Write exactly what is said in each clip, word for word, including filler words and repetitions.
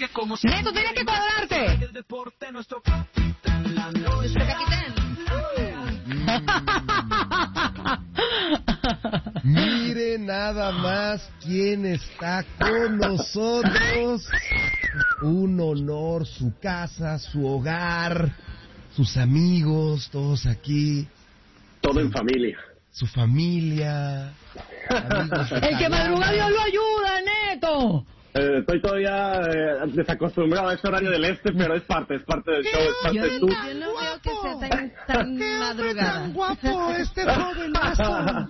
Neto, tienes que cuadrarte. Mire nada más quién está con nosotros. Un honor, su casa, su hogar, sus amigos, todos aquí. Todo en familia. Su familia. Amigos, el que madruga Dios lo ayuda, Neto. Eh, estoy todavía eh, desacostumbrado a este horario del este, pero es parte, es parte del show, es parte Yo, de tú. yo no veo que sea tan, tan ¡Qué hombre madrugada. tan guapo este jovenazo!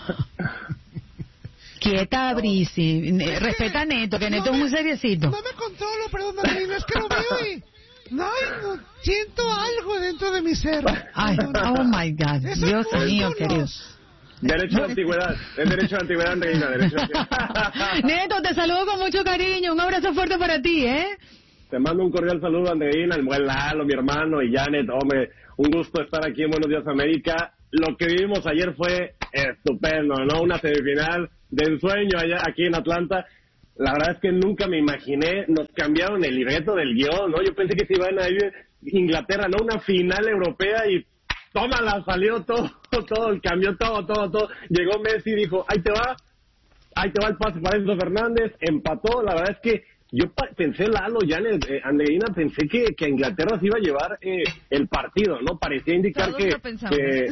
Quieta, Brisi. Ne- Respeta a Neto, que Neto no es muy me- seriecito. No me controlo, perdón, Andreina, es que lo veo y... No, no, siento algo dentro de mi ser. Ay, oh my God. Esos Dios mío, músculos. querido. Derecho de antigüedad, es derecho de antigüedad, Andreina, derecho de antigüedad. Neto, te saludo con mucho cariño. Un abrazo fuerte para ti, ¿eh? Te mando un cordial saludo, Andreina, el buen Lalo, mi hermano, y Janet. Hombre, un gusto estar aquí en Buenos Días América. Lo que vivimos ayer fue estupendo, ¿no? Una semifinal de ensueño allá aquí en Atlanta. La verdad es que nunca me imaginé, nos cambiaron el libreto del guión, ¿no? Yo pensé que se iban a ir Inglaterra, ¿no? Una final europea y tómala, salió todo, todo, cambió todo, todo, todo. Llegó Messi y dijo, ahí te va, ahí te va el pase para Enzo Fernández, empató. La verdad es que yo pa- pensé, Lalo, ya en el, eh, Andreina, pensé que, que Inglaterra se iba a llevar eh, el partido, ¿no? Parecía indicar Todos que, lo pensamos. que...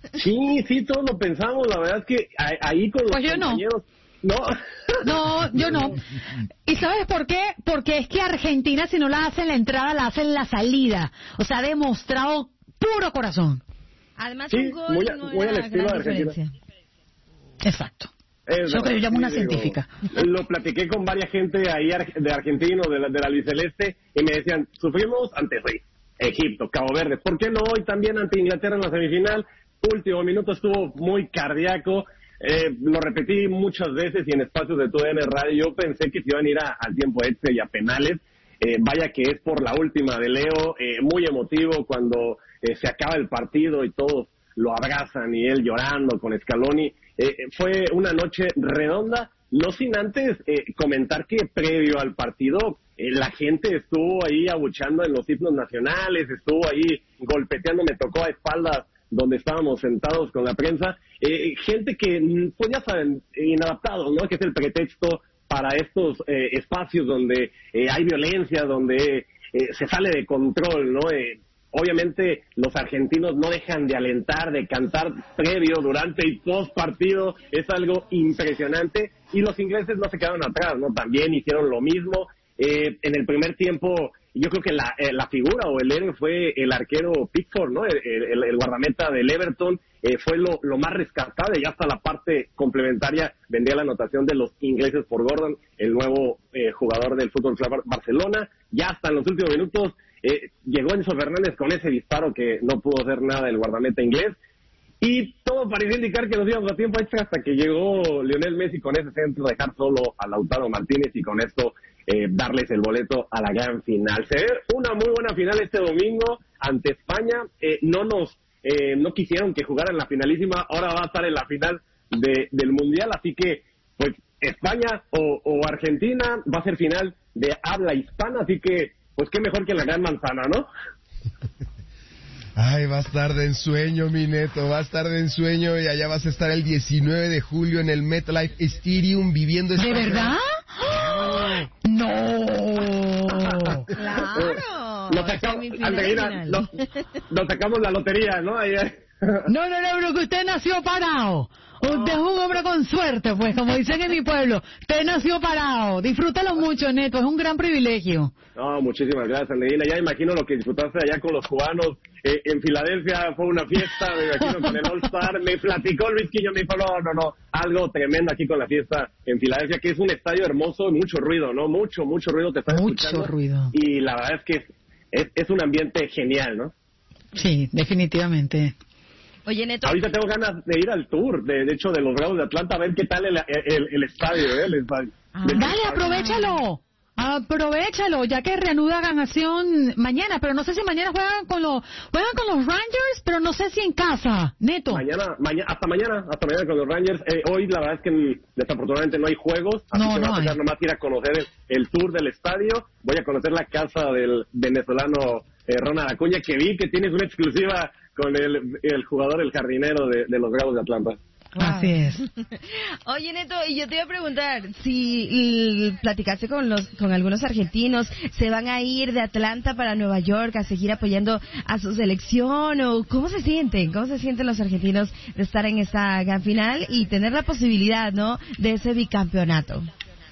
Sí, sí, todos lo pensamos. La verdad es que ahí, ahí con los Pues yo no. compañeros... No. No, yo no. ¿Y sabes por qué? Porque es que Argentina, si no la hace en la entrada, la hace en la salida. O sea, ha demostrado puro corazón. Además, Sí, un gol muy a- no muy al era estilo gran de Argentina. diferencia. Exacto. Es Yo que yo llamo sí, una digo, científica. Lo platiqué con varias gente ahí ar- de argentinos, de la, de la albiceleste, y me decían, sufrimos ante sí, Egipto, Cabo Verde, ¿por qué no hoy también ante Inglaterra en la semifinal? Último minuto estuvo muy cardíaco, eh, lo repetí muchas veces y en espacios de tu N Radio, yo pensé que se iban a ir a- al tiempo extra y a penales. Eh, vaya que es por la última de Leo, eh, muy emotivo cuando eh, se acaba el partido y todos lo abrazan y él llorando con Scaloni. Eh, fue una noche redonda, no sin antes eh, comentar que previo al partido eh, la gente estuvo ahí abuchando en los himnos nacionales, estuvo ahí golpeteando, me tocó a espaldas donde estábamos sentados con la prensa, eh, gente que, pues ya saben, inadaptados, ¿no? Que es el pretexto para estos eh, espacios donde eh, hay violencia, donde eh, se sale de control, ¿no? Eh, obviamente los argentinos no dejan de alentar, de cantar previo, durante y post partido, es algo impresionante, y los ingleses no se quedaron atrás, ¿no? También hicieron lo mismo. Eh, en el primer tiempo, yo creo que la, eh, la figura o el héroe fue el arquero Pickford, ¿no? El, el, el guardameta del Everton, eh, fue lo, lo más rescatable, y hasta la parte complementaria vendría la anotación de los ingleses por Gordon, el nuevo eh, jugador del Fútbol Club Barcelona. Ya hasta en los últimos minutos eh, llegó Enzo Fernández con ese disparo que no pudo hacer nada el guardameta inglés, y todo parecía indicar que nos íbamos a tiempo extra hasta que llegó Lionel Messi con ese centro, dejar solo a Lautaro Martínez y con esto eh, darles el boleto a la gran final. Se ve una muy buena final este domingo ante España. Eh, no nos eh, no quisieron que jugaran la finalísima, ahora va a estar en la final de, del Mundial, así que pues España o, o Argentina va a ser final de habla hispana, así que pues qué mejor que la gran manzana, ¿no? Ay, va a estar de ensueño, mi Neto, va a estar de ensueño, y allá vas a estar el diecinueve de julio en el MetLife Stadium viviendo esta... ¿De verdad? ¡No! Claro. Nos sacamos, Semifinal y Andreina, final. nos, nos sacamos la lotería, ¿no? Ahí, No, no, no, pero que usted nació parado. Usted es un hombre con suerte, pues, como dicen en mi pueblo. Usted nació parado. Disfrútalo mucho, Neto, es un gran privilegio. No, muchísimas gracias, Andreina. Ya imagino lo que disfrutaste allá con los cubanos. Eh, en Filadelfia fue una fiesta, me imagino con el All-Star. Me platicó Luis Quiño, me dijo, no, no, no, algo tremendo aquí con la fiesta en Filadelfia, que es un estadio hermoso, mucho ruido, ¿no? Mucho, mucho ruido te estás Mucho escuchando. ruido. Y la verdad es que es, es, es un ambiente genial, ¿no? Sí, definitivamente. Oye, Neto. Ahorita tengo ganas de ir al tour, de, de hecho, de los Bravos de Atlanta, a ver qué tal el, el, el estadio, ¿eh? El estadio. Ah. Del- Dale, aprovechalo. Aprovechalo, ya que reanuda ganación mañana, pero no sé si mañana juegan con los juegan con los Rangers, pero no sé si en casa, Neto. Mañana, mañana hasta mañana, hasta mañana con los Rangers. Eh, hoy la verdad es que desafortunadamente no hay juegos, así no, que no voy a tocar nomás ir a conocer el, el tour del estadio. Voy a conocer la casa del venezolano eh, Ronald Acuña, que vi que tienes una exclusiva con el, el jugador, el jardinero de, de los Bravos de Atlanta. Wow. Así es. Oye, Neto, y yo te iba a preguntar si l- platicaste con los con algunos argentinos, ¿se van a ir de Atlanta para Nueva York a seguir apoyando a su selección? ¿O cómo se sienten? ¿Cómo se sienten los argentinos de estar en esta gran final y tener la posibilidad, ¿no?, de ese bicampeonato?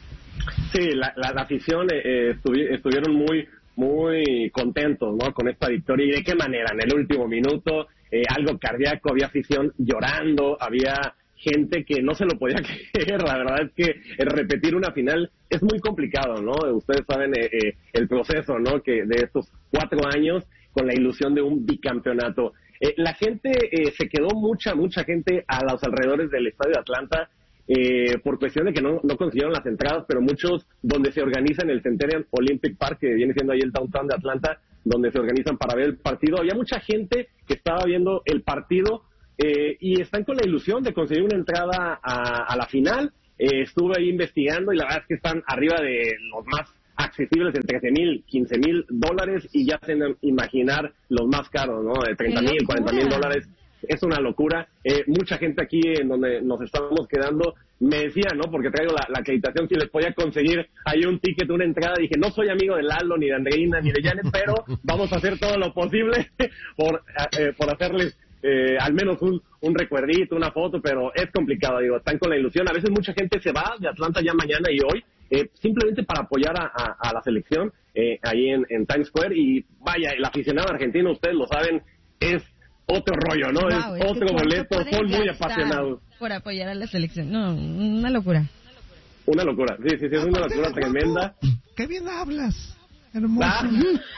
Sí, la, la, la afición eh, estuvi, estuvieron muy muy contentos, ¿no?, con esta victoria. ¿Y de qué manera? En el último minuto, eh, algo cardíaco, había afición llorando, había gente que no se lo podía creer. La verdad es que eh, repetir una final es muy complicado, ¿no? Ustedes saben eh, eh, el proceso, ¿no?, que de estos cuatro años con la ilusión de un bicampeonato. Eh, la gente, eh, se quedó mucha, mucha gente a los alrededores del Estadio de Atlanta, Eh, por cuestión de que no, no consiguieron las entradas, pero muchos donde se organiza en el Centennial Olympic Park, que viene siendo ahí el downtown de Atlanta, donde se organizan para ver el partido, había mucha gente que estaba viendo el partido eh, y están con la ilusión de conseguir una entrada a, a la final. Eh, estuve ahí investigando y la verdad es que están arriba de los más accesibles, de trece mil, quince mil dólares, y ya se deben imaginar los más caros, ¿no?, de treinta mil, cuarenta mil dólares. Es una locura. Eh, mucha gente aquí en donde nos estamos quedando me decía, ¿no?, porque traigo la, la acreditación, si les podía conseguir ahí un ticket, una entrada. Dije, no soy amigo de Lalo, ni de Andreina, ni de Janet, pero vamos a hacer todo lo posible por, eh, por hacerles eh, al menos un, un recuerdito, una foto, pero es complicado, digo, están con la ilusión. A veces mucha gente se va de Atlanta ya mañana y hoy, eh, simplemente para apoyar a, a, a la selección eh, ahí en, en Times Square. Y vaya, el aficionado argentino, ustedes lo saben, es otro rollo, ¿no? Wow, es otro boleto, son muy apasionados. Por apoyar a la selección. No, una locura. Una locura, sí, sí, sí, es una locura tremenda. ¡Qué bien hablas! Hermoso. Ah.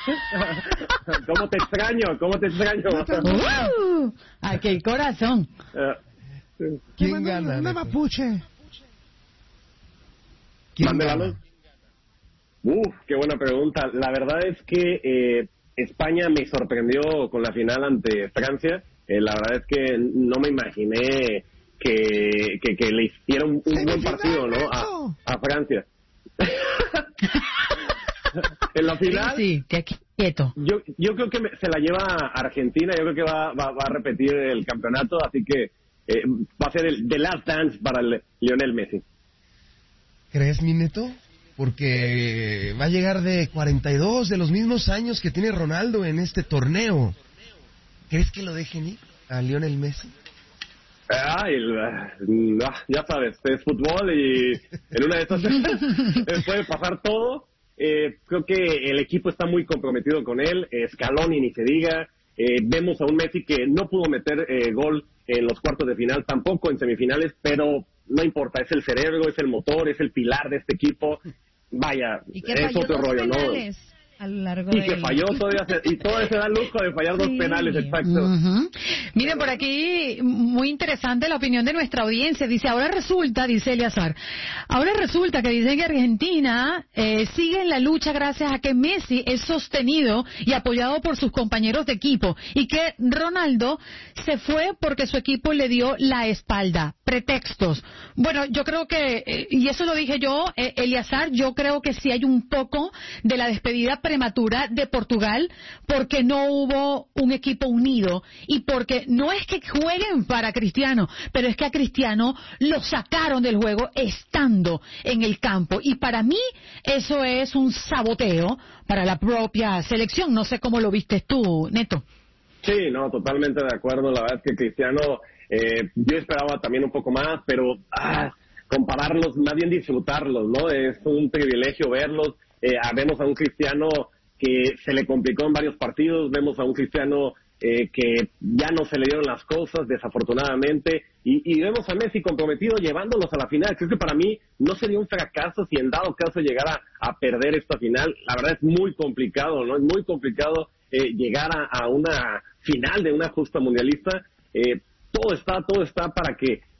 ¿Cómo te extraño? ¿Cómo te extraño? Uh, ¡Ay, qué corazón! Uh, ¿Quién gana? Una mapuche. ¿Quién gana? Uf, qué buena pregunta. La verdad es que eh, España me sorprendió con la final ante Francia. Eh, la verdad es que no me imaginé que, que, que le hiciera un, un buen partido, ¿no?, a, a Francia. En la final, sí, qué quieto. Yo, yo creo que me, se la lleva a Argentina. Yo creo que va, va, va a repetir el campeonato, así que eh, va a ser el The Last Dance para el Lionel Messi. ¿Crees, mi Neto? Porque va a llegar de cuarenta y dos, de los mismos años que tiene Ronaldo en este torneo. ¿Crees que lo dejen ir a Lionel Messi? Ay, el, ya sabes, es fútbol y en una de estas puede pasar todo. Eh, creo que el equipo está muy comprometido con él. Scaloni ni se diga. Eh, vemos a un Messi que no pudo meter eh, gol en los cuartos de final, tampoco en semifinales, pero no importa, es el cerebro, es el motor, es el pilar de este equipo. Vaya, ¿Y que es otro rollo, ¿no? A lo largo y de... que falló todavía, se, y todavía se da el lujo de fallar sí. dos penales, exacto. Uh-huh. Miren, por aquí, muy interesante la opinión de nuestra audiencia. Dice, ahora resulta, dice Eliazar, ahora resulta que dicen que Argentina eh, sigue en la lucha gracias a que Messi es sostenido y apoyado por sus compañeros de equipo, y que Ronaldo se fue porque su equipo le dio la espalda. Pretextos. Bueno, yo creo que, eh, y eso lo dije yo, eh, Eliazar, yo creo que sí hay un poco de la despedida prematura de Portugal, porque no hubo un equipo unido y porque no es que jueguen para Cristiano, pero es que a Cristiano lo sacaron del juego estando en el campo, y para mí eso es un saboteo para la propia selección. No sé cómo lo viste tú, Neto. Sí, no, totalmente de acuerdo. La verdad es que Cristiano, eh, yo esperaba también un poco más, pero ah, compararlos, más bien disfrutarlos, ¿no? Es un privilegio verlos. Eh, vemos a un Cristiano que se le complicó en varios partidos, vemos a un Cristiano eh, que ya no se le dieron las cosas, desafortunadamente, y, y vemos a Messi comprometido llevándolos a la final. Creo que para mí no sería un fracaso si en dado caso llegara a perder esta final. La verdad es muy complicado, ¿no? Es muy complicado eh, llegar a, a una final de una justa mundialista. Eh, todo está, todo está para que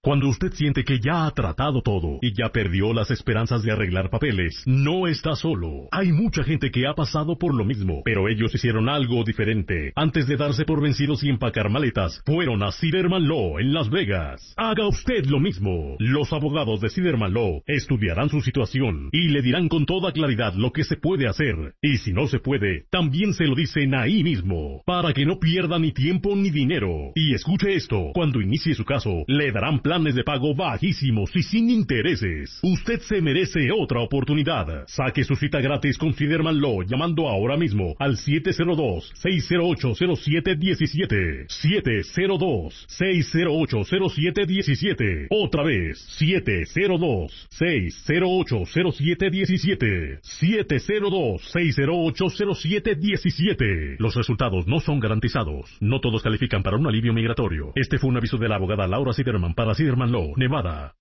Cuando usted siente que ya ha tratado todo y ya perdió las esperanzas de arreglar papeles, no está solo. Hay mucha gente que ha pasado por lo mismo, pero ellos hicieron algo diferente. Antes de darse por vencidos y empacar maletas, fueron a Siderman Law en Las Vegas. Haga usted lo mismo. Los abogados de Siderman Law estudiarán su situación y le dirán con toda claridad lo que se puede hacer. Y si no se puede, también se lo dicen ahí mismo, para que no pierda ni tiempo ni dinero. Y escuche esto, cuando inicie su caso, le darán planes de pago bajísimos y sin intereses. Usted se merece otra oportunidad. Saque su cita gratis con Siderman Law llamando ahora mismo al siete cero dos, seis cero ocho, cero siete uno siete. siete cero dos, seis cero ocho, cero siete uno siete. Otra vez, siete cero dos, seis cero ocho, cero siete uno siete. siete cero dos, seis cero ocho, cero siete uno siete. Los resultados no son garantizados. No todos califican para un alivio migratorio. Este fue un aviso de la abogada Laura Siderman para Siderman Law, Nevada.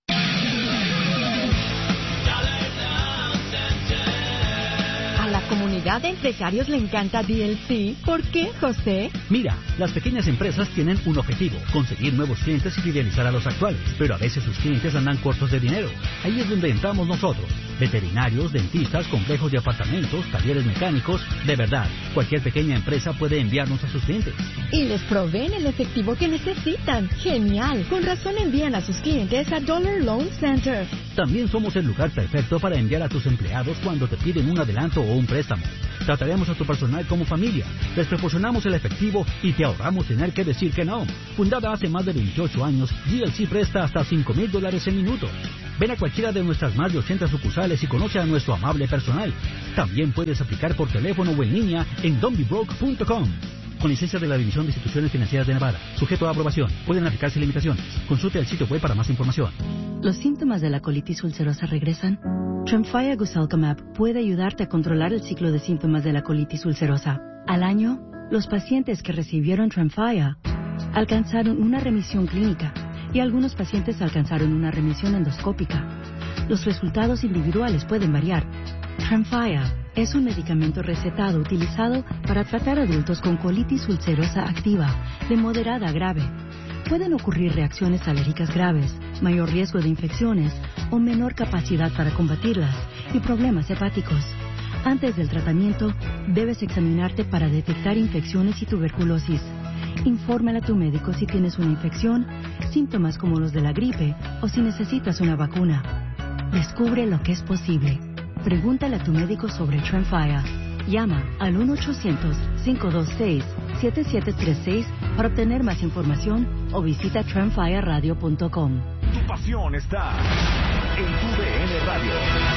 A la comunidad de empresarios le encanta D L C. ¿Por qué, José? Mira, las pequeñas empresas tienen un objetivo, conseguir nuevos clientes y fidelizar a los actuales, pero a veces sus clientes andan cortos de dinero. Ahí es donde entramos nosotros. Veterinarios, dentistas, complejos de apartamentos, talleres mecánicos. De verdad, cualquier pequeña empresa puede enviarnos a sus clientes. Y les proveen el efectivo que necesitan. ¡Genial! Con razón envían a sus clientes a Dollar Loan Center. También somos el lugar perfecto para enviar a tus empleados cuando te piden un adelanto o un préstamo. Trataremos a tu personal como familia. Les proporcionamos el efectivo y te ahorramos tener que decir que no. Fundada hace más de veintiocho años, D L C presta hasta cinco mil dólares en minutos. Ven a cualquiera de nuestras más de ochenta sucursales y conoce a nuestro amable personal. También puedes aplicar por teléfono o en línea en don be broke punto com. Con licencia de la División de Instituciones Financieras de Nevada. Sujeto a aprobación. Pueden aplicarse limitaciones. Consulte el sitio web para más información. ¿Los síntomas de la colitis ulcerosa regresan? Tremfya Guselkumab puede ayudarte a controlar el ciclo de síntomas de la colitis ulcerosa. Al año, los pacientes que recibieron Tremfya alcanzaron una remisión clínica y algunos pacientes alcanzaron una remisión endoscópica. Los resultados individuales pueden variar. Tremfya es un medicamento recetado utilizado para tratar adultos con colitis ulcerosa activa de moderada a grave. Pueden ocurrir reacciones alérgicas graves, mayor riesgo de infecciones o menor capacidad para combatirlas y problemas hepáticos. Antes del tratamiento, debes examinarte para detectar infecciones y tuberculosis. Infórmale a tu médico si tienes una infección, síntomas como los de la gripe o si necesitas una vacuna. Descubre lo que es posible. Pregúntale a tu médico sobre Tremfya. Llama al uno ochocientos, cinco dos seis, siete siete tres seis para obtener más información o visita tremfya radio punto com. Tu pasión está en tu D N Radio.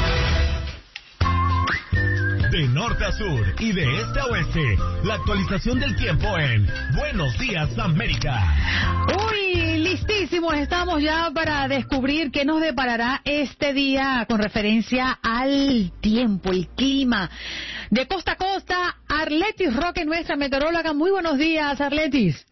De norte a sur y de este a oeste, la actualización del tiempo en Buenos Días América. Uy, listísimos estamos ya para descubrir qué nos deparará este día con referencia al tiempo, el clima. De costa a costa, Arletis Roque, nuestra meteoróloga. Muy buenos días, Arletis.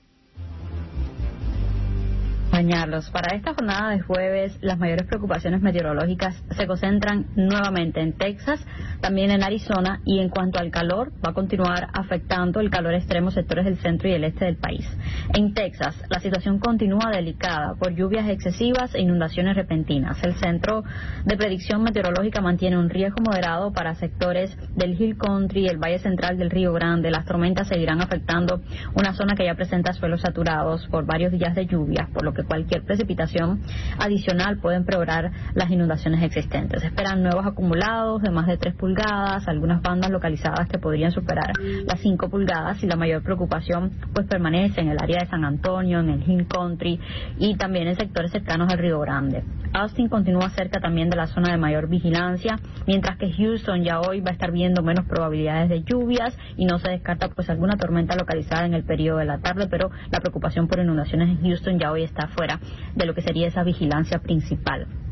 Bañarlos. Para esta jornada de jueves, las mayores preocupaciones meteorológicas se concentran nuevamente en Texas, también en Arizona, y en cuanto al calor, va a continuar afectando el calor extremo sectores del centro y el este del país. En Texas, la situación continúa delicada por lluvias excesivas e inundaciones repentinas. El Centro de Predicción Meteorológica mantiene un riesgo moderado para sectores del Hill Country y el Valle Central del Río Grande. Las tormentas seguirán afectando una zona que ya presenta suelos saturados por varios días de lluvias, por lo que cualquier precipitación adicional puede empeorar las inundaciones existentes. Se esperan nuevos acumulados de más de tres pulgadas, algunas bandas localizadas que podrían superar las cinco pulgadas, y la mayor preocupación pues permanece en el área de San Antonio, en el Hill Country y también en sectores cercanos al Río Grande. Austin continúa cerca también de la zona de mayor vigilancia, mientras que Houston ya hoy va a estar viendo menos probabilidades de lluvias y no se descarta pues alguna tormenta localizada en el periodo de la tarde, pero la preocupación por inundaciones en Houston ya hoy está fuera de lo que sería esa vigilancia principal.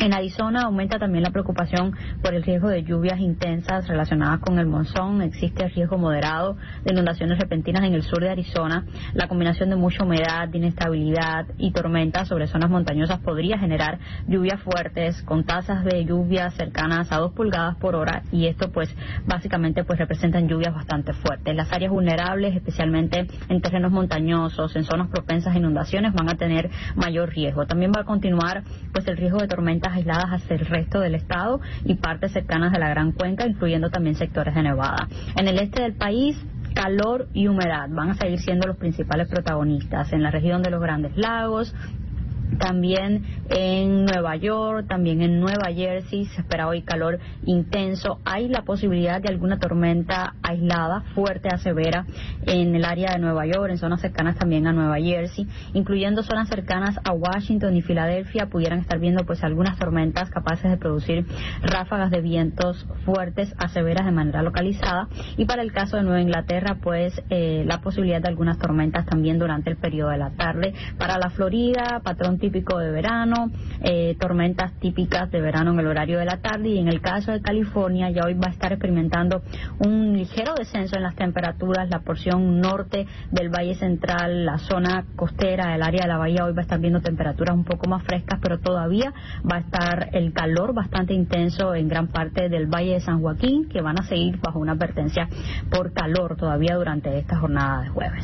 En Arizona aumenta también la preocupación por el riesgo de lluvias intensas relacionadas con el monzón. Existe riesgo moderado de inundaciones repentinas en el sur de Arizona. La combinación de mucha humedad, de inestabilidad y tormentas sobre zonas montañosas podría generar lluvias fuertes con tasas de lluvia cercanas a dos pulgadas por hora, y esto pues básicamente pues representan lluvias bastante fuertes. Las áreas vulnerables, especialmente en terrenos montañosos, en zonas propensas a inundaciones, van a tener mayor riesgo. También va a continuar pues el riesgo de tormentas aisladas hacia el resto del estado y partes cercanas de la Gran Cuenca, incluyendo también sectores de Nevada. En el este del país, calor y humedad van a seguir siendo los principales protagonistas. En la región de los Grandes Lagos, también en Nueva York, también en Nueva Jersey se espera hoy calor intenso. Hay la posibilidad de alguna tormenta aislada, fuerte a severa, en el área de Nueva York, en zonas cercanas también a Nueva Jersey, incluyendo zonas cercanas a Washington y Filadelfia. Pudieran estar viendo pues algunas tormentas capaces de producir ráfagas de vientos fuertes a severas de manera localizada. Y para el caso de Nueva Inglaterra, pues eh, la posibilidad de algunas tormentas también durante el periodo de la tarde. Para la Florida, patrón típico de verano, eh, tormentas típicas de verano en el horario de la tarde. Y en el caso de California, ya hoy va a estar experimentando un ligero descenso en las temperaturas. La porción norte del Valle Central, la zona costera, el área de la bahía, hoy va a estar viendo temperaturas un poco más frescas, pero todavía va a estar el calor bastante intenso en gran parte del Valle de San Joaquín, que van a seguir bajo una advertencia por calor todavía durante esta jornada de jueves.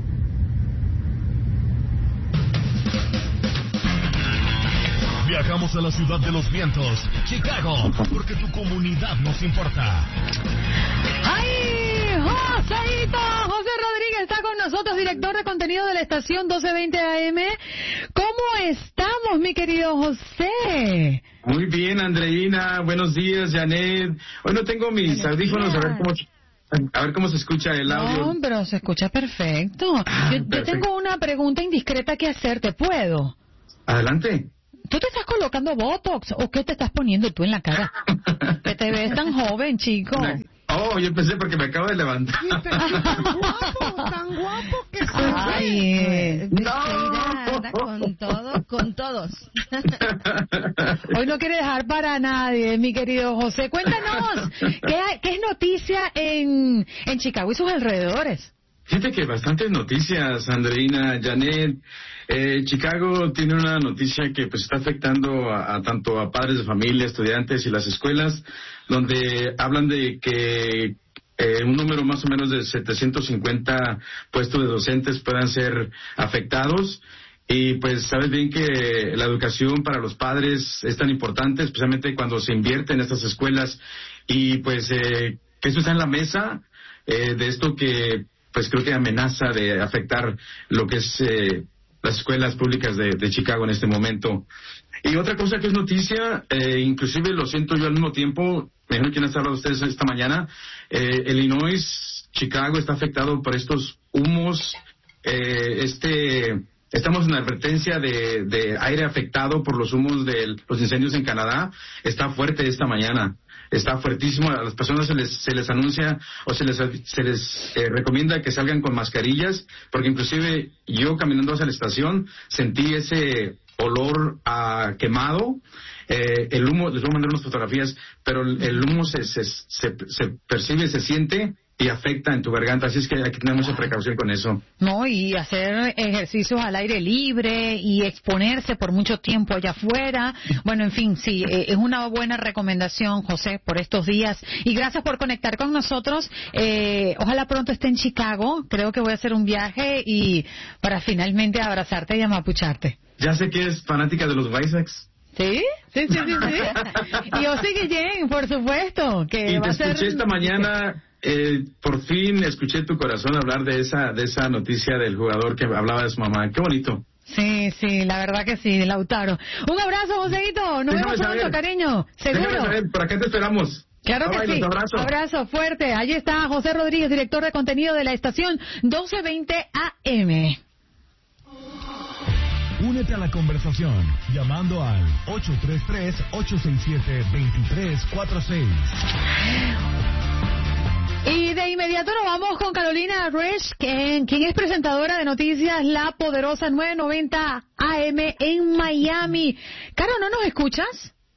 Viajamos a la ciudad de los vientos, Chicago, porque tu comunidad nos importa. ¡Ay, Joséito! José Rodríguez está con nosotros, director de contenido de la estación doce veinte A M. ¿Cómo estamos, mi querido José? Muy bien, Andreina. Buenos días, Janet. Hoy no tengo mis Buenos audífonos, días. a ver cómo... A ver cómo se escucha el audio. No, pero se escucha perfecto. Ah, yo, yo tengo una pregunta indiscreta que hacerte, ¿puedo? Adelante. ¿Tú te estás colocando Botox o qué te estás poniendo tú en la cara? Que te ves tan joven, chico. Oh, yo pensé porque me acabo de levantar. Tan guapo, tan guapo que se Ay, no. Con todo, con todos. Hoy no quiere dejar para nadie, mi querido José. Cuéntanos, ¿qué, hay, qué es noticia en, en Chicago y sus alrededores? Fíjate que bastantes noticias, Andreina, Janet. Eh, Chicago tiene una noticia que pues está afectando a, a tanto a padres de familia, estudiantes y las escuelas, donde hablan de que eh, un número más o menos de setecientos cincuenta puestos de docentes puedan ser afectados. Y pues sabes bien que la educación para los padres es tan importante, especialmente cuando se invierte en estas escuelas. Y pues eh, que eso está en la mesa eh, de esto que pues creo que amenaza de afectar lo que es eh, las escuelas públicas de, de Chicago en este momento. Y otra cosa que es noticia, eh, inclusive lo siento yo al mismo tiempo, me imagino que han hablado ustedes esta mañana, eh, Illinois, Chicago está afectado por estos humos, eh, este... Estamos en advertencia de, de aire afectado por los humos de los incendios en Canadá. Está fuerte esta mañana. Está fuertísimo. A las personas se les, se les anuncia o se les, se les eh, recomienda que salgan con mascarillas, porque inclusive yo caminando hacia la estación sentí ese olor a quemado. Eh, el humo, les voy a mandar unas fotografías, pero el, el humo se, se, se, se percibe, se siente y afecta en tu garganta, así es que hay que tener mucha precaución con eso. No, y hacer ejercicios al aire libre y exponerse por mucho tiempo allá afuera. Bueno, en fin, sí, eh, es una buena recomendación, José, por estos días. Y gracias por conectar con nosotros. Eh, ojalá pronto esté en Chicago. Creo que voy a hacer un viaje y para finalmente abrazarte y amapucharte. Ya sé que es fanática de los White Sox. ¿Sí? Sí, sí, sí, sí. Y José Guillén, por supuesto, que y va te a ser... escuché esta mañana... Eh, por fin escuché tu corazón hablar de esa de esa noticia del jugador que hablaba de su mamá. Qué bonito. Sí, sí, la verdad que sí, Lautaro. Un abrazo, Joséito. Nos vemos pronto, cariño. Seguro. Saber, por acá te esperamos. Claro que sí. Abrazo. Abrazo fuerte. Allí está José Rodríguez, director de contenido de la estación doce veinte A M. Únete a la conversación llamando al ocho tres tres, ocho seis siete, dos tres cuatro seis. Y de inmediato nos vamos con Carolina Resch, quien, quien es presentadora de noticias La Poderosa nueve noventa A M en Miami. Caro, ¿no nos escuchas?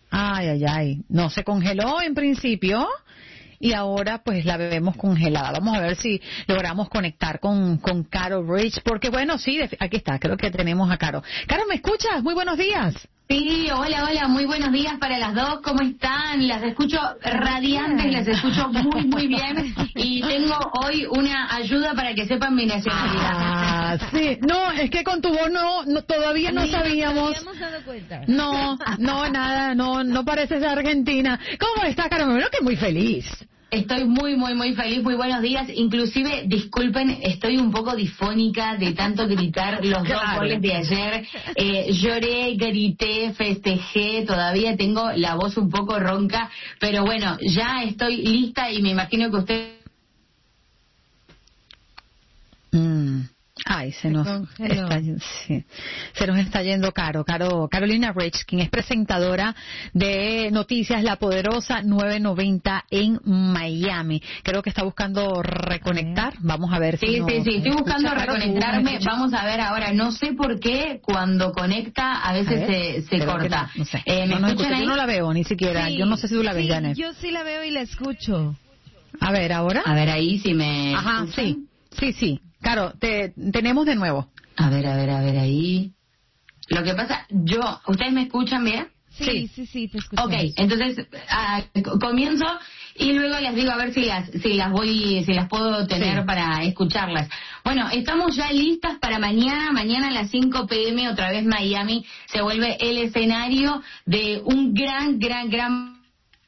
Ay, ay, ay. No se congeló en principio y ahora pues la vemos congelada. Vamos a ver si logramos conectar con, con Caro Bridge, porque bueno, sí, aquí está, creo que tenemos a Caro. Caro, ¿me escuchas? Muy buenos días. Sí, hola, hola, muy buenos días para las dos, ¿cómo están? Las escucho radiantes, las escucho muy, muy bien y tengo hoy una ayuda para que sepan mi nacionalidad. Ah, sí, no, es que con tu voz no, no todavía no Ni sabíamos. Nos habíamos dado cuenta. No, no, nada, no, no pareces de Argentina. ¿Cómo estás, Caro? Me veo que muy feliz. Estoy muy, muy, muy feliz, muy buenos días. Inclusive, disculpen, estoy un poco difónica de tanto gritar los Claro. dos goles de ayer. Eh, lloré, grité, festejé, todavía tengo la voz un poco ronca, pero bueno, ya estoy lista y me imagino que usted... Mm. Ay, se nos congeló. está, sí, se nos está yendo Caro, Caro, Carolina Rich, quien es presentadora de Noticias La Poderosa nueve noventa en Miami. Creo que está buscando reconectar. Vamos a ver si Sí, nos sí, sí, estoy buscando escucha, Caro, ¿tú reconectarme. me escuchas? Vamos a ver ahora, no sé por qué cuando conecta a veces A ver, se, se creo que corta. no, no sé. Eh, ¿Me No nos escuchan escucha. ahí? Yo no la veo ni siquiera. Sí, Yo no sé si tú la ves, sí, Janet. yo sí la veo y la escucho. A ver, ahora. A ver ahí si me... Ajá, escuchan. sí, sí, sí. Caro, te tenemos de nuevo. A ver, a ver, a ver ahí. Lo que pasa, yo, ¿ustedes me escuchan bien? Sí, sí, sí, te escucho. Ok, entonces ah, co- comienzo y luego les digo a ver si las si las voy si las puedo tener Sí. para escucharlas. Bueno, estamos ya listas para mañana. Mañana a las cinco pm otra vez Miami se vuelve el escenario de un gran, gran, gran...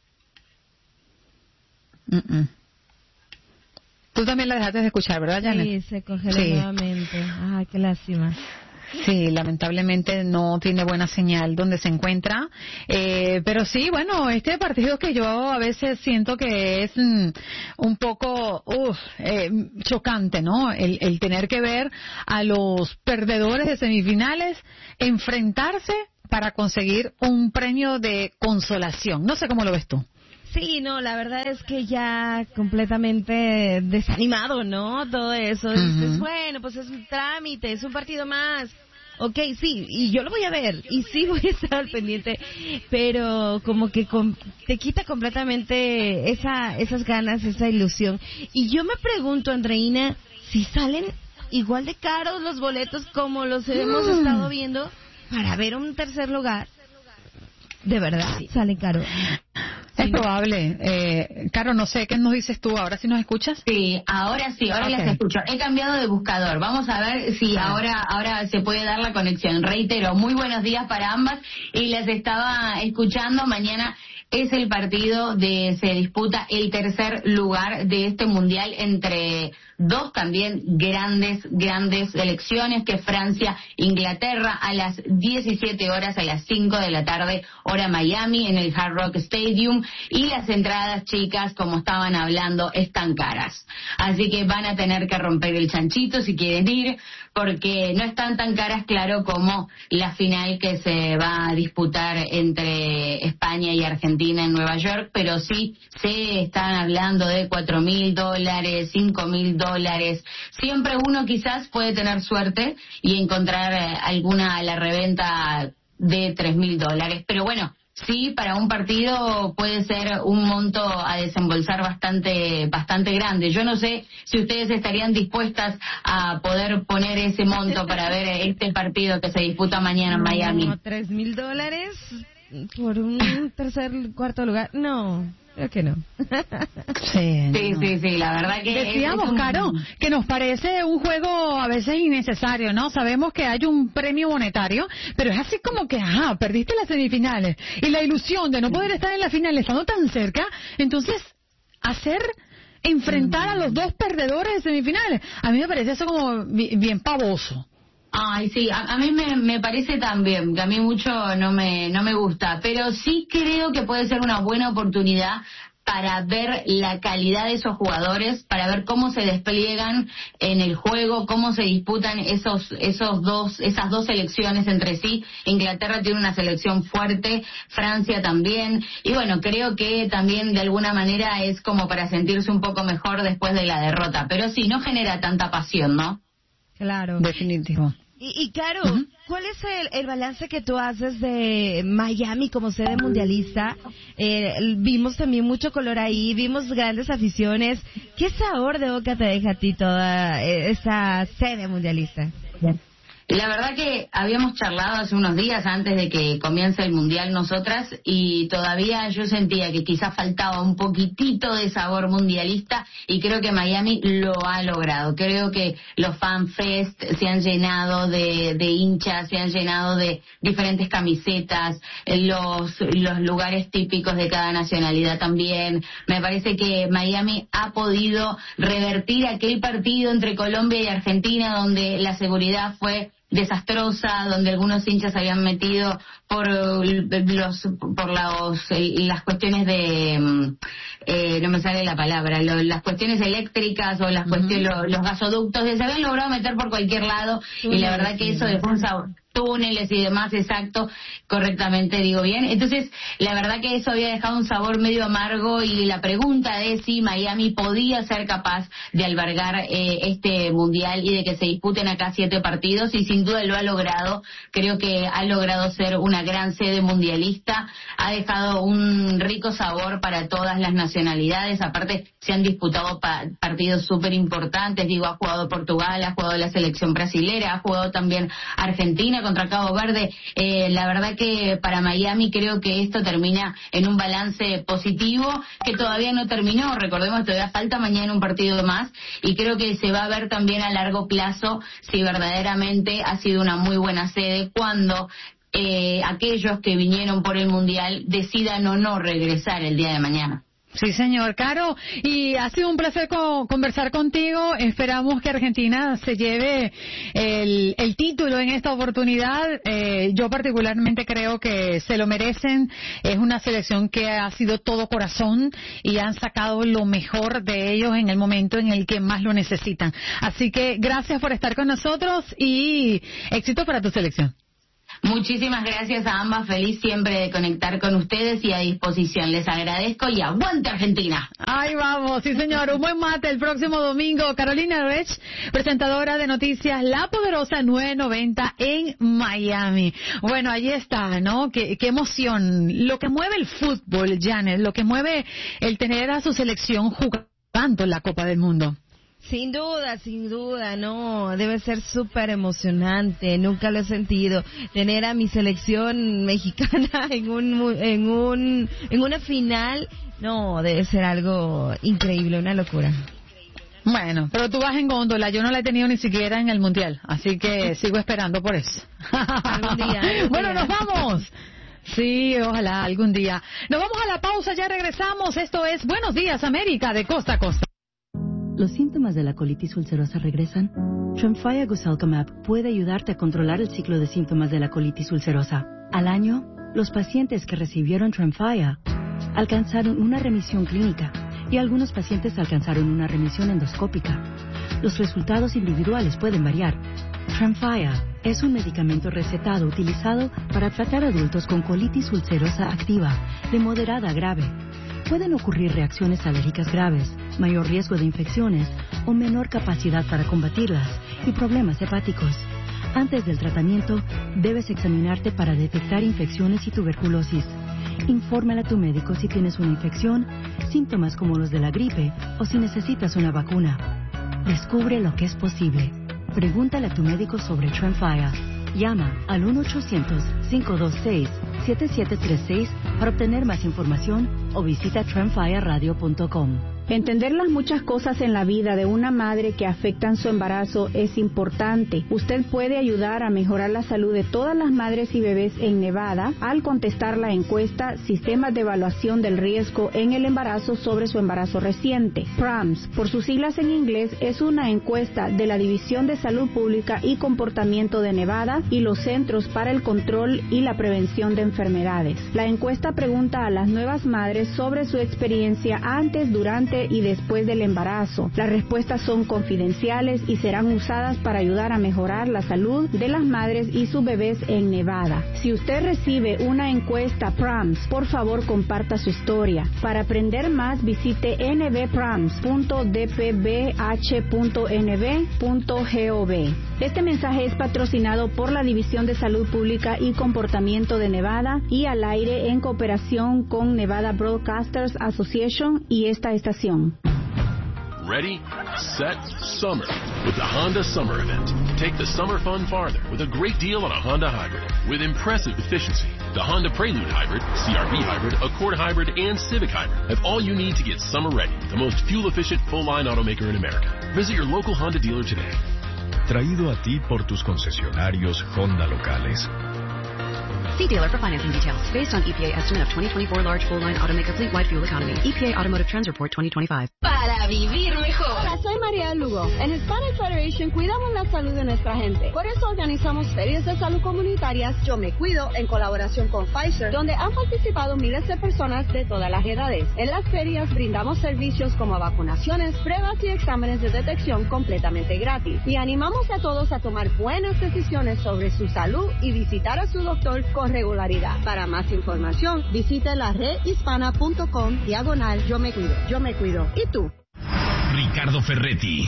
Mm, mm. Tú también la dejaste de escuchar, ¿verdad, Janet? Sí, se congeló Sí. nuevamente. Ay, qué lástima. Sí, lamentablemente no tiene buena señal donde se encuentra. Eh, pero sí, bueno, este partido que yo a veces siento que es mm, un poco uf, eh, chocante, ¿no? El, el tener que ver a los perdedores de semifinales enfrentarse para conseguir un premio de consolación. No sé cómo lo ves tú. Sí, no, la verdad es que ya completamente desanimado, ¿no? Todo eso. Ujú. Dices, bueno, pues es un trámite, es un partido más. Ok, sí, y yo lo voy a ver, y sí voy a estar al pendiente, pero como que com- te quita completamente esa, esas ganas, esa ilusión. Y yo me pregunto, Andreina, si salen igual de caros los boletos como los hemos Mm. estado viendo para ver un tercer lugar. De verdad, salen caros. Es probable. Eh, Caro, no sé, ¿qué nos dices tú? ¿Ahora sí nos escuchas? Sí, ahora sí, ahora Ok. las escucho. He cambiado de buscador. Vamos a ver si Ah. ahora ahora se puede dar la conexión. Reitero, muy buenos días para ambas y las estaba escuchando. Mañana es el partido de se disputa el tercer lugar de este mundial entre dos también grandes grandes selecciones, que Francia, Inglaterra, a las diecisiete horas, a las cinco de la tarde, hora Miami, en el Hard Rock Stadium, y las entradas, chicas, como estaban hablando, están caras. Así que van a tener que romper el chanchito si quieren ir, porque no están tan caras, claro, como la final que se va a disputar entre España y Argentina en Nueva York, pero sí se están hablando de cuatro mil dólares, cinco mil dólares. Siempre uno quizás puede tener suerte y encontrar eh, alguna a la reventa de tres mil dólares, pero bueno, sí, para un partido puede ser un monto a desembolsar bastante bastante grande. Yo no sé si ustedes estarían dispuestas a poder poner ese monto para ver este partido que se disputa mañana en Miami. No, tres mil dólares por un tercer, cuarto lugar. No, creo que no. Sí, Sí, no. sí, sí, la verdad que... es- Decíamos, es un- Caro, que nos parece un juego a veces innecesario, ¿no? Sabemos que hay un premio monetario, pero es así como que, ajá, perdiste las semifinales y la ilusión de no poder estar en la final estando tan cerca, entonces, hacer, enfrentar a los dos perdedores de semifinales, a mí me parece eso como bi- bien pavoso. Ay, sí, a, a mí me, me parece también, que a mí mucho no me, no me gusta, pero sí creo que puede ser una buena oportunidad para ver la calidad de esos jugadores, para ver cómo se despliegan en el juego, cómo se disputan esos, esos dos, esas dos selecciones entre sí. Inglaterra tiene una selección fuerte, Francia también, y bueno, creo que también de alguna manera es como para sentirse un poco mejor después de la derrota, pero sí, no genera tanta pasión, ¿no? Claro. Definitivo. Y, y claro, uh-huh. ¿cuál es el, el balance que tú haces de Miami como sede mundialista? Eh, vimos también mucho color ahí, vimos grandes aficiones. ¿Qué sabor de boca te deja a ti toda eh, esta sede mundialista? Bien. La verdad que habíamos charlado hace unos días antes de que comience el Mundial nosotras y todavía yo sentía que quizás faltaba un poquitito de sabor mundialista y creo que Miami lo ha logrado. Creo que los FanFest se han llenado de, de hinchas, se han llenado de diferentes camisetas, los, los lugares típicos de cada nacionalidad también. Me parece que Miami ha podido revertir aquel partido entre Colombia y Argentina donde la seguridad fue desastrosa, donde algunos hinchas habían metido por los por los, las cuestiones de eh, no me sale la palabra lo, las cuestiones eléctricas o las cuestiones uh-huh. los, los gasoductos se habían logrado meter por cualquier lado uh-huh. y la verdad que eso dejó un sabor, túneles y demás, exacto, correctamente digo bien. Entonces, la verdad que eso había dejado un sabor medio amargo y la pregunta es si Miami podía ser capaz de albergar eh, este mundial y de que se disputen acá siete partidos y sin duda lo ha logrado. Creo que ha logrado ser una gran sede mundialista, ha dejado un rico sabor para todas las nacionalidades, aparte se han disputado pa- partidos súper importantes, digo, ha jugado Portugal, ha jugado la selección brasilera, ha jugado también Argentina contra Cabo Verde. Eh, la verdad que para Miami creo que esto termina en un balance positivo que todavía no terminó, recordemos todavía falta mañana un partido más y creo que se va a ver también a largo plazo si verdaderamente ha sido una muy buena sede cuando eh, aquellos que vinieron por el Mundial decidan o no regresar el día de mañana. Sí, señor. Caro, y ha sido un placer co- conversar contigo. Esperamos que Argentina se lleve el, el título en esta oportunidad. Eh, yo particularmente creo que se lo merecen. Es una selección que ha sido todo corazón y han sacado lo mejor de ellos en el momento en el que más lo necesitan. Así que gracias por estar con nosotros y éxito para tu selección. Muchísimas gracias a ambas, feliz siempre de conectar con ustedes y a disposición. Les agradezco y ¡aguante Argentina! Ahí vamos, sí señor, un buen mate el próximo domingo. Carolina Rech, presentadora de noticias La Poderosa nueve noventa en Miami. Bueno, ahí está, ¿no? Qué, qué emoción. Lo que mueve el fútbol, Janet, lo que mueve el tener a su selección jugando en la Copa del Mundo. Sin duda, sin duda, no, debe ser súper emocionante, nunca lo he sentido, tener a mi selección mexicana en un, en un, en una final, no, debe ser algo increíble, una locura. Bueno, pero tú vas en góndola, yo no la he tenido ni siquiera en el Mundial, así que sigo esperando por eso. Algún día, algún bueno, día. nos vamos. Sí, ojalá, algún día. Nos vamos a la pausa, ya regresamos, esto es Buenos Días América de costa a costa. ¿Los síntomas de la colitis ulcerosa regresan? Tremfya Guselkumab puede ayudarte a controlar el ciclo de síntomas de la colitis ulcerosa. Al año, los pacientes que recibieron Tremfya alcanzaron una remisión clínica y algunos pacientes alcanzaron una remisión endoscópica. Los resultados individuales pueden variar. Tremfya es un medicamento recetado utilizado para tratar adultos con colitis ulcerosa activa de moderada a grave. Pueden ocurrir reacciones alérgicas graves, mayor riesgo de infecciones o menor capacidad para combatirlas y problemas hepáticos. Antes del tratamiento, debes examinarte para detectar infecciones y tuberculosis. Infórmale a tu médico si tienes una infección, síntomas como los de la gripe o si necesitas una vacuna. Descubre lo que es posible. Pregúntale a tu médico sobre Tremfya. Llama al uno ochocientos, cinco dos seis, siete siete tres seis para obtener más información o visita tremfya radio punto com. Entender las muchas cosas en la vida de una madre que afectan su embarazo es importante. Usted puede ayudar a mejorar la salud de todas las madres y bebés en Nevada al contestar la encuesta Sistemas de Evaluación del Riesgo en el Embarazo sobre su embarazo reciente. P R A M S, por sus siglas en inglés, es una encuesta de la División de Salud Pública y Comportamiento de Nevada y los Centros para el Control y la Prevención de Enfermedades. La encuesta pregunta a las nuevas madres sobre su experiencia antes, durante y después del embarazo. Las respuestas son confidenciales y serán usadas para ayudar a mejorar la salud de las madres y sus bebés en Nevada. Si usted recibe una encuesta P R A M S, por favor comparta su historia. Para aprender más, visite n b prams punto d p b h punto n b punto gov. Este mensaje es patrocinado por la División de Salud Pública y Comportamiento de Nevada y al aire en cooperación con Nevada Broadcasters Association y esta estación. Ready, set, summer with the Honda Summer Event. Take the summer fun farther with a great deal on a Honda Hybrid with impressive efficiency. The Honda Prelude Hybrid, C R V Hybrid, Accord Hybrid, and Civic Hybrid have all you need to get summer ready. The most fuel-efficient full-line automaker in America. Visit your local Honda dealer today. Traído a ti por tus concesionarios Honda locales. See dealer for financing details. Based on E P A estimate of twenty twenty-four large full-line automaker fleet-wide fuel economy. E P A Automotive Trends Report twenty twenty-five. Para vivir mejor. Hola, soy María Lugo. En Hispanic Federation cuidamos la salud de nuestra gente. Por eso organizamos ferias de salud comunitarias Yo Me Cuido en colaboración con Pfizer, donde han participado miles de personas de todas las edades. En las ferias brindamos servicios como vacunaciones, pruebas y exámenes de detección completamente gratis. Y animamos a todos a tomar buenas decisiones sobre su salud y visitar a su doctor con regularidad. Para más información, visite la red hispana punto com diagonal Yo Me Cuido. Yo Me Cuido. ¿Y tú? Ricardo Ferretti.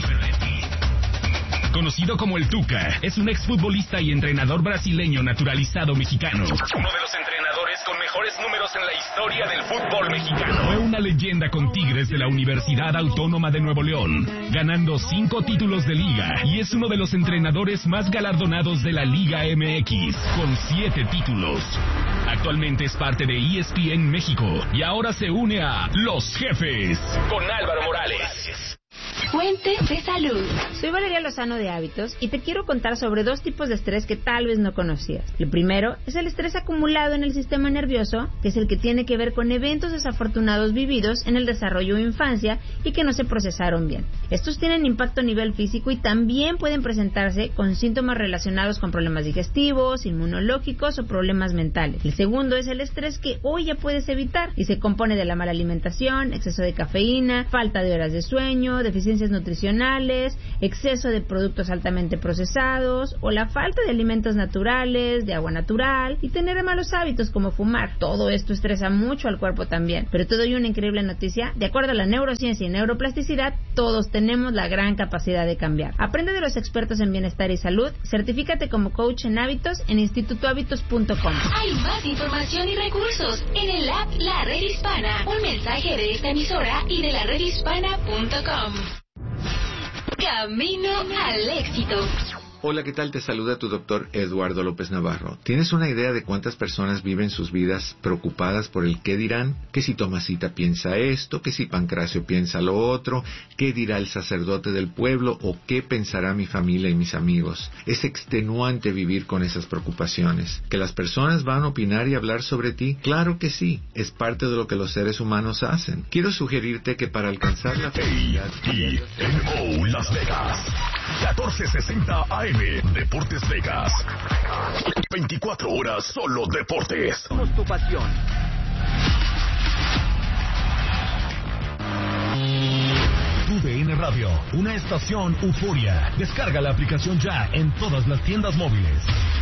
Conocido como el Tuca, es un exfutbolista y entrenador brasileño naturalizado mexicano. Uno de los entrenadores con mejores números en la historia del fútbol mexicano. Fue una leyenda con Tigres de la Universidad Autónoma de Nuevo León, ganando cinco títulos de liga, y es uno de los entrenadores más galardonados de la Liga M X, con siete títulos. Actualmente es parte de E S P N México y ahora se une a Los Jefes con Álvaro Morales. Fuentes de salud. Soy Valeria Lozano de Hábitos y te quiero contar sobre dos tipos de estrés que tal vez no conocías. El primero es el estrés acumulado en el sistema nervioso, que es el que tiene que ver con eventos desafortunados vividos en el desarrollo o infancia y que no se procesaron bien. Estos tienen impacto a nivel físico y también pueden presentarse con síntomas relacionados con problemas digestivos, inmunológicos o problemas mentales. El segundo es el estrés que hoy ya puedes evitar y se compone de la mala alimentación, exceso de cafeína, falta de horas de sueño, deficiencias nutricionales, exceso de productos altamente procesados o la falta de alimentos naturales, de agua natural y tener malos hábitos como fumar. Todo esto estresa mucho al cuerpo también. Pero te doy una increíble noticia. De acuerdo a la neurociencia y neuroplasticidad, todos tenemos la gran capacidad de cambiar. Aprende de los expertos en bienestar y salud. Certifícate como coach en hábitos en instituto hábitos punto com. Hay más información y recursos en el app La Red Hispana. Un mensaje de esta emisora y de la red hispana punto com. Camino al éxito. Hola, ¿qué tal? Te saluda tu doctor Eduardo López Navarro. ¿Tienes una idea de cuántas personas viven sus vidas preocupadas por el qué dirán? Que si Tomasita piensa esto, que si Pancracio piensa lo otro, qué dirá el sacerdote del pueblo o qué pensará mi familia y mis amigos. Es extenuante vivir con esas preocupaciones. ¿Que las personas van a opinar y hablar sobre ti? Claro que sí, es parte de lo que los seres humanos hacen. Quiero sugerirte que para alcanzar la felicidad... A T N O Las Vegas, catorce sesenta A M, Deportes Vegas. veinticuatro horas solo deportes. Somos tu pasión. U D N Radio, una estación euforia. Descarga la aplicación ya en todas las tiendas móviles.